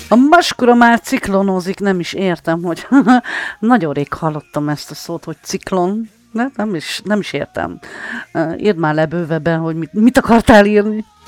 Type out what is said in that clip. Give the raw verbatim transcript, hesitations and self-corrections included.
A maskora már ciklonozik, nem is értem, hogy nagyon rég hallottam ezt a szót, hogy ciklon. Ne? Nem, is, nem is értem. Uh, írd már le bővebben, hogy mit, mit akartál írni.